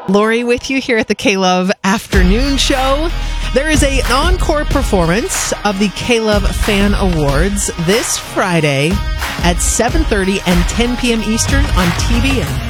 Lori with you here at the K-Love Afternoon Show. There is an encore performance of the K-Love Fan Awards this Friday at 7:30 and 10 p.m. Eastern on TBN.